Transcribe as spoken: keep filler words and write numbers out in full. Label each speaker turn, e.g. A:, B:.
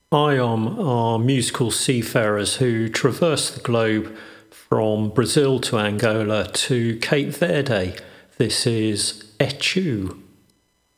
A: IOM are musical seafarers who traverse the globe from Brazil to Angola to Cape Verde. This is Etu.